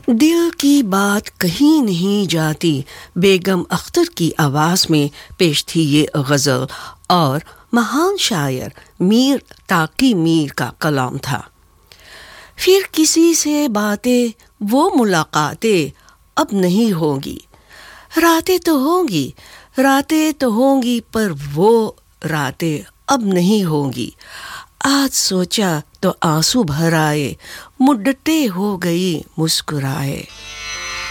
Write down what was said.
दिल की बात कहीं नहीं जाती, बेगम अख्तर की आवाज़ में पेश थी ये गज़ल और महान शायर मीर ताकी मीर का कलाम था। फिर किसी से बातें वो मुलाकातें अब नहीं होंगी, रातें तो होंगी पर वो रातें अब नहीं होंगी। आज सोचा तो आंसू भर आए, मुद्दतें हो गई मुस्कुराए।